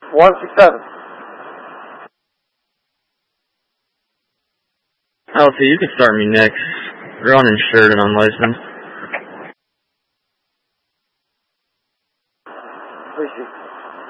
167. Alpha, you can start me next. You're uninsured and unlicensed. Appreciate it.